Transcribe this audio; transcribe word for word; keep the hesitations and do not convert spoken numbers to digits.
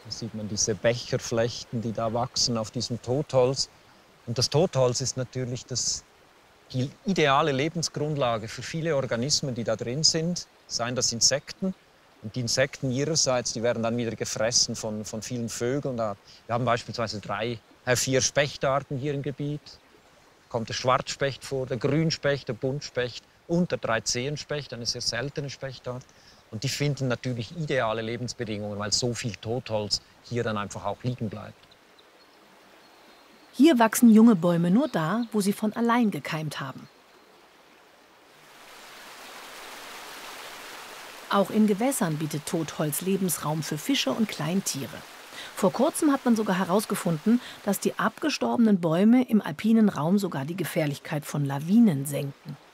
Da sieht man diese Becherflechten, die da wachsen auf diesem Totholz. Und das Totholz ist natürlich das, die ideale Lebensgrundlage für viele Organismen, die da drin sind, seien das Insekten. Und die Insekten ihrerseits, die werden dann wieder gefressen von, von vielen Vögeln. Da, wir haben beispielsweise drei, äh, vier Spechtarten hier im Gebiet. Da kommt der Schwarzspecht vor, der Grünspecht, der Buntspecht und der Dreizehenspecht, eine sehr seltene Spechtart. Und die finden natürlich ideale Lebensbedingungen, weil so viel Totholz hier dann einfach auch liegen bleibt. Hier wachsen junge Bäume nur da, wo sie von allein gekeimt haben. Auch in Gewässern bietet Totholz Lebensraum für Fische und Kleintiere. Vor kurzem hat man sogar herausgefunden, dass die abgestorbenen Bäume im alpinen Raum sogar die Gefährlichkeit von Lawinen senken.